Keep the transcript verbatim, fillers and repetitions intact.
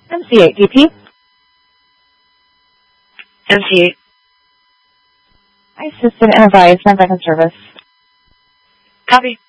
M C eight, D P. M C eight. I assist in advise, my backup service. Copy.